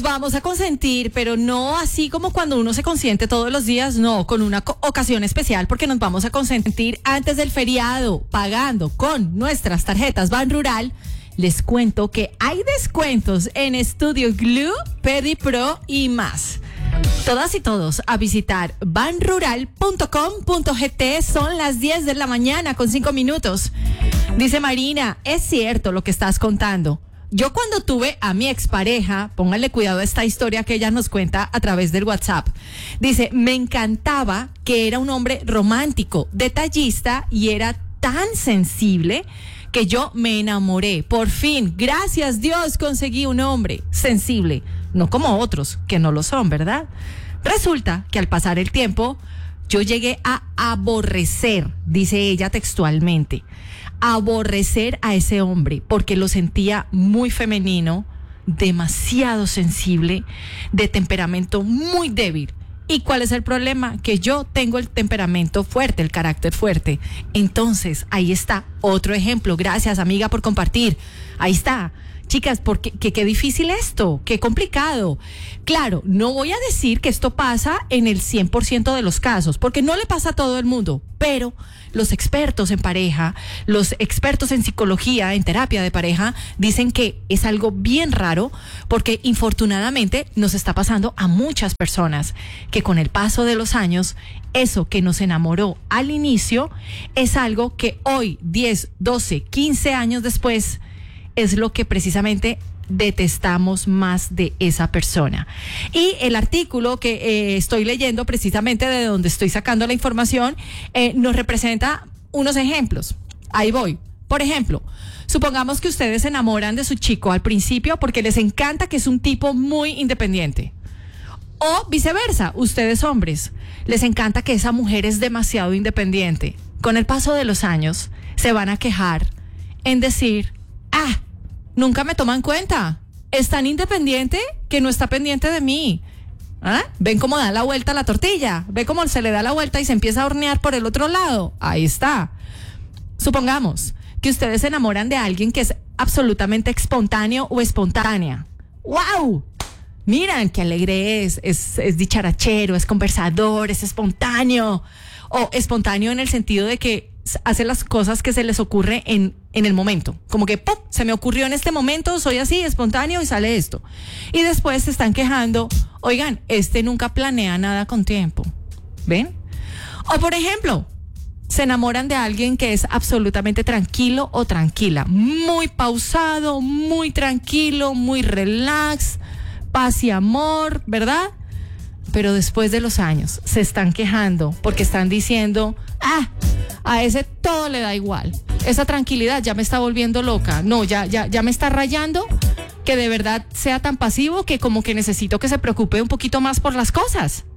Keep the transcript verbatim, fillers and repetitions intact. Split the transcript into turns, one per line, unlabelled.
Vamos a consentir, pero no así como cuando uno se consiente todos los días, no, con una co- ocasión especial, porque nos vamos a consentir antes del feriado, pagando con nuestras tarjetas Ban Rural. Les cuento que hay descuentos en Estudio Glue, Pedipro y más. Todas y todos a visitar ban rural punto com punto gt. Son las diez de la mañana con cinco minutos. Dice Marina, es cierto lo que estás contando. Yo cuando tuve a mi expareja, pónganle cuidado a esta historia que ella nos cuenta a través del WhatsApp. Dice, me encantaba que era un hombre romántico, detallista y era tan sensible que yo me enamoré. Por fin, gracias Dios, conseguí un hombre sensible, no como otros que no lo son, ¿verdad? Resulta que al pasar el tiempo, yo llegué a aborrecer, dice ella textualmente, aborrecer a ese hombre porque lo sentía muy femenino, demasiado sensible, de temperamento muy débil. ¿Y cuál es el problema? Que yo tengo el temperamento fuerte, el carácter fuerte. Entonces, ahí está otro ejemplo. Gracias, amiga, por compartir. Ahí está. Chicas, porque qué, qué difícil esto, qué complicado. Claro, no voy a decir que esto pasa en el cien por ciento de los casos, porque no le pasa a todo el mundo, pero los expertos en pareja, los expertos en psicología, en terapia de pareja, dicen que es algo bien raro, porque infortunadamente nos está pasando a muchas personas, que con el paso de los años, eso que nos enamoró al inicio, es algo que hoy, diez, doce, quince años después, es lo que precisamente detestamos más de esa persona. Y el artículo que eh, estoy leyendo, precisamente de donde estoy sacando la información, eh, nos representa unos ejemplos. Ahí voy. Por ejemplo, supongamos que ustedes se enamoran de su chico al principio porque les encanta que es un tipo muy independiente. O viceversa, ustedes hombres, les encanta que esa mujer es demasiado independiente. Con el paso de los años, se van a quejar en decir, ah, nunca me toman en cuenta. Es tan independiente que no está pendiente de mí. ¿Ah? ¿Ven cómo da la vuelta a la tortilla? ¿Ven cómo se le da la vuelta y se empieza a hornear por el otro lado? Ahí está. Supongamos que ustedes se enamoran de alguien que es absolutamente espontáneo o espontánea. ¡Wow! Miran qué alegre es, es, es dicharachero, es conversador, es espontáneo. O espontáneo en el sentido de que hace las cosas que se les ocurre en, en el momento. Como que ¡pum! Se me ocurrió en este momento, soy así, espontáneo y sale esto. Y después se están quejando, oigan, este nunca planea nada con tiempo. ¿Ven? O por ejemplo, se enamoran de alguien que es absolutamente tranquilo o tranquila. Muy pausado, muy tranquilo, muy relax, paz y amor, ¿verdad? Pero después de los años se están quejando porque están diciendo, ah, a ese todo le da igual. Esa tranquilidad ya me está volviendo loca. No, ya, ya, ya me está rayando que de verdad sea tan pasivo que como que necesito que se preocupe un poquito más por las cosas.